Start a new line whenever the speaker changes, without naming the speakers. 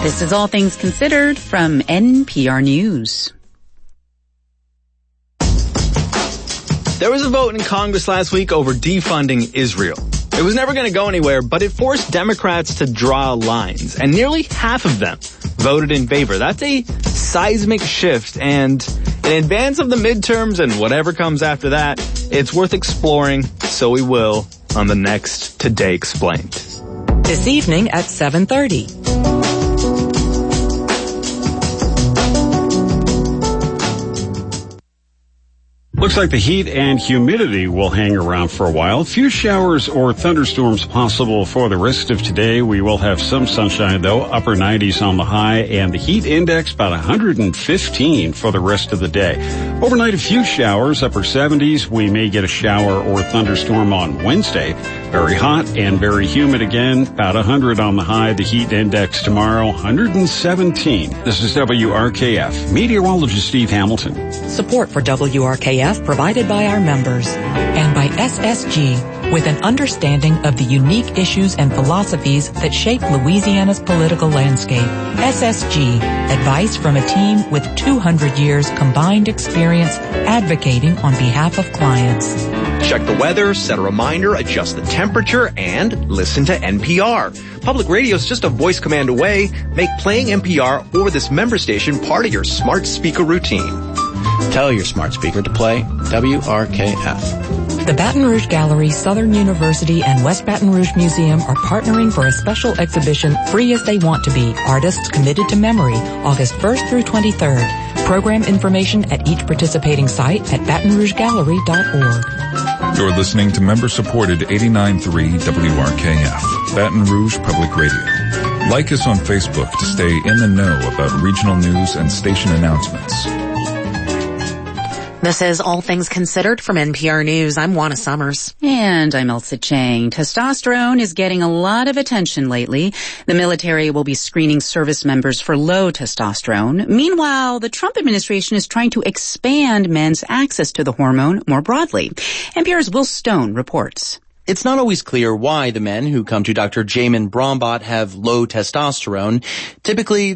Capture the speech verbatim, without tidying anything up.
This is All Things Considered from N P R News.
There was a vote in Congress last week over defunding Israel. It was never going to go anywhere, but it forced Democrats to draw lines, and nearly half of them voted in favor. That's a seismic shift, and in advance of the midterms and whatever comes after that, it's worth exploring, so we will on the next Today Explained.
This evening at seven thirty.
Looks like the heat and humidity will hang around for a while. Few showers or thunderstorms possible for the rest of today. We will have some sunshine, though. Upper nineties on the high, and the heat index about one hundred fifteen for the rest of the day. Overnight, a few showers, upper seventies. We may get a shower or thunderstorm on Wednesday. Very hot and very humid again. About one hundred on the high. The heat index tomorrow, one hundred seventeen. This is W R K F. Meteorologist Steve Hamilton.
Support for W R K F provided by our members and by S S G, with an understanding of the unique issues and philosophies that shape Louisiana's political landscape. S S G, advice from a team with two hundred years combined experience advocating on behalf of clients.
Check the weather, set a reminder, adjust the temperature, and listen to N P R. Public radio is just a voice command away. Make playing N P R or this member station part of your smart speaker routine.
Tell your smart speaker to play W R K F.
The Baton Rouge Gallery, Southern University, and West Baton Rouge Museum are partnering for a special exhibition, Free as They Want to Be, Artists Committed to Memory, August first through twenty-third. Program information at each participating site at baton rouge gallery dot org.
You're listening to member-supported eighty-nine point three W R K F, Baton Rouge Public Radio. Like us on Facebook to stay in the know about regional news and station announcements.
This is All Things Considered from N P R News. I'm Juana Summers.
And I'm Elsa Chang. Testosterone is getting a lot of attention lately. The military will be screening service members for low testosterone. Meanwhile, the Trump administration is trying to expand men's access to the hormone more broadly. N P R's Will Stone reports.
It's not always clear why the men who come to Doctor Jamin Brombot have low testosterone. Typically,